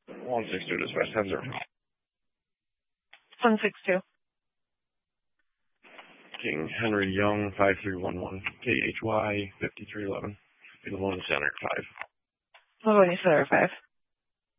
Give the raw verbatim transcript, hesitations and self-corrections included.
one six two dispatch, ten zero. one six two. King Henry Young, five three one one, K H Y, fifty-three eleven. Be the one center, five. Levonia Center, five.